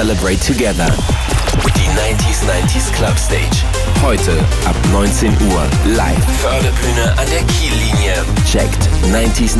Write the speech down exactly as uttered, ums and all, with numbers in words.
celebrate together. Die neunzig neunzig Club Stage. Heute ab neunzehn Uhr live. Förderbühne an der Kiellinie. Checkt neunzig